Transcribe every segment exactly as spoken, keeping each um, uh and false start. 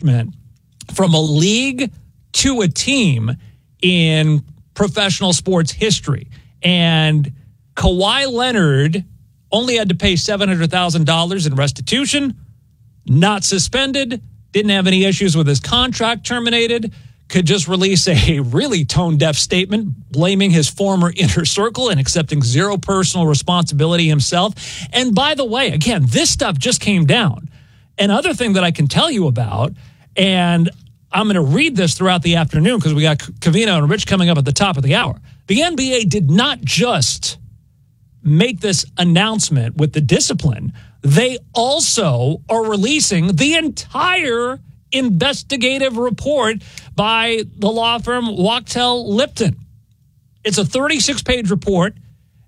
accomplishment from a league to a team in professional sports history. And Kawhi Leonard only had to pay seven hundred thousand dollars in restitution, not suspended, didn't have any issues with his contract terminated, could just release a really tone-deaf statement blaming his former inner circle and accepting zero personal responsibility himself. And by the way, again, this stuff just came down. Another thing that I can tell you about, and I'm going to read this throughout the afternoon because we got Covino and Rich coming up at the top of the hour. The N B A did not just make this announcement with the discipline. They also are releasing the entire investigative report by the law firm Wachtell Lipton. It's a thirty-six page report,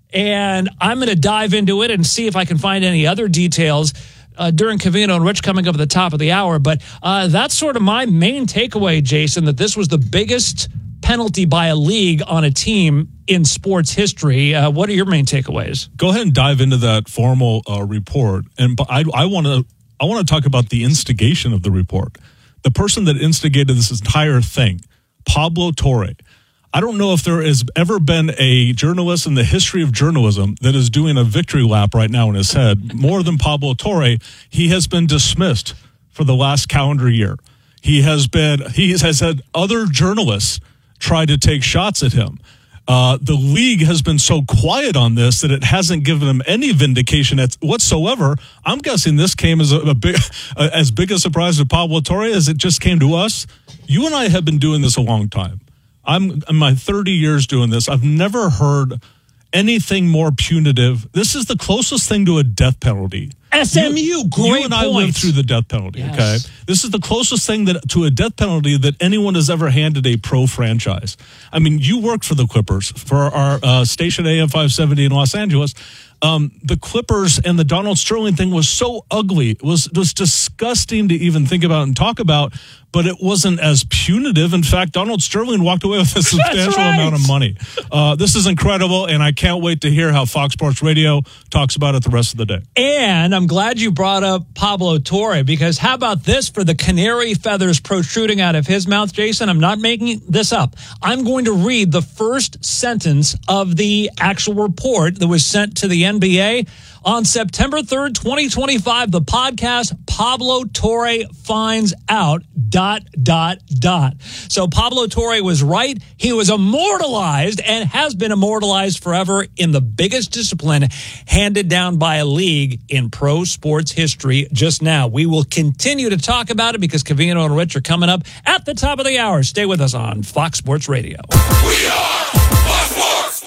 and I'm going to dive into it and see if I can find any other details uh, during Covino and Rich coming up at the top of the hour. But uh, that's sort of my main takeaway, Jason, that this was the biggest penalty by a league on a team in sports history. Uh, what are your main takeaways? Go ahead and dive into that formal uh, report. And I, I want to I want to talk about the instigation of the report. The person that instigated this entire thing, Pablo Torre. I don't know if there has ever been a journalist in the history of journalism that is doing a victory lap right now in his head. More than Pablo Torre, he has been dismissed for the last calendar year. He has been, he has had other journalists try to take shots at him. Uh, the league has been so quiet on this that it hasn't given him any vindication whatsoever. I'm guessing this came as a, a big, a, as big a surprise to Pablo Torre as it just came to us. You and I have been doing this a long time. I'm in my thirty years doing this. I've never heard anything more punitive. This is the closest thing to a death penalty. S M U, you, great You and I point. lived through the death penalty, yes. okay? This is the closest thing that to a death penalty that anyone has ever handed a pro franchise. I mean, you worked for the Clippers, for our uh, station A M five seventy in Los Angeles. Um, the Clippers and the Donald Sterling thing was so ugly. It was, it was disgusting to even think about and talk about, but it wasn't as punitive. In fact, Donald Sterling walked away with a substantial right. amount of money. Uh, this is incredible, and I can't wait to hear how Fox Sports Radio talks about it the rest of the day. And I'm glad you brought up Pablo Torre, because how about this for the canary feathers protruding out of his mouth, Jason? I'm not making this up. I'm going to read the first sentence of the actual report that was sent to the N B A. On September third, twenty twenty-five, the podcast Pablo Torre finds out, dot, dot, dot. So Pablo Torre was right. He was immortalized and has been immortalized forever in the biggest discipline handed down by a league in pro sports history just now. We will continue to talk about it because Covino and Rich are coming up at the top of the hour. Stay with us on Fox Sports Radio. We are Fox Sports.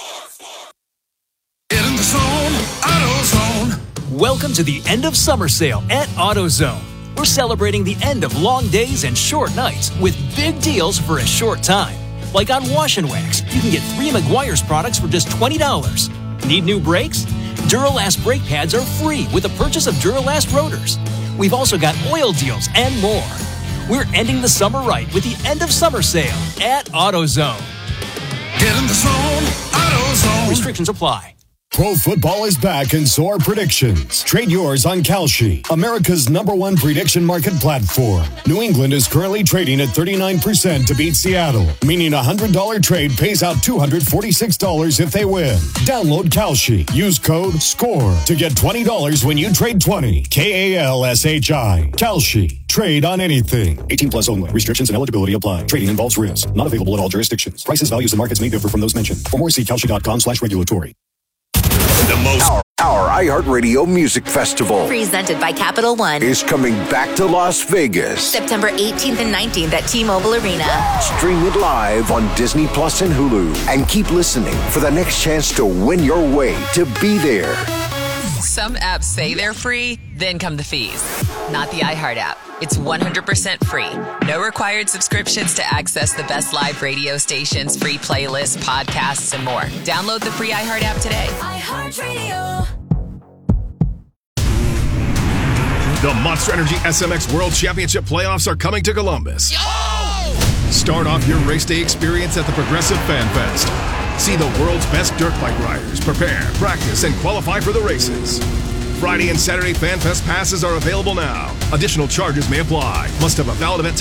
Get in the zone, AutoZone. Welcome to the end of summer sale at AutoZone. We're celebrating the end of long days and short nights with big deals for a short time. Like on Wash and Wax, you can get three Meguiar's products for just twenty dollars. Need new brakes? Duralast brake pads are free with the purchase of Duralast rotors. We've also got oil deals and more. We're ending the summer right with the end of summer sale at AutoZone. Get in the zone, AutoZone. Restrictions apply. Pro football is back and so are predictions. Trade yours on Kalshi, America's number one prediction market platform. New England is currently trading at thirty-nine percent to beat Seattle, meaning a one hundred dollars trade pays out two hundred forty-six dollars if they win. Download Kalshi. Use code SCORE to get twenty dollars when you trade twenty. K A L S H I. Kalshi. Trade on anything. eighteen plus only. Restrictions and eligibility apply. Trading involves risk. Not available in all jurisdictions. Prices, values, and markets may differ from those mentioned. For more, see Kalshi.com slash regulatory. The most Our, our iHeartRadio Music Festival Presented by Capital One. is coming back to Las Vegas. September eighteenth and nineteenth at T-Mobile Arena. Stream it live on Disney Plus and Hulu. And keep listening for the next chance to win your way to be there. Some apps say they're free, then come the fees. Not the iHeart app. It's one hundred percent free. No required subscriptions to access the best live radio stations, free playlists, podcasts, and more. Download the free iHeart app today. iHeartRadio. The Monster Energy S M X World Championship playoffs are coming to Columbus. Start off your race day experience at the Progressive Fan Fest. See the world's best dirt bike riders prepare, practice, and qualify for the races. Friday and Saturday Fan Fest passes are available now. Additional charges may apply. Must have a valid event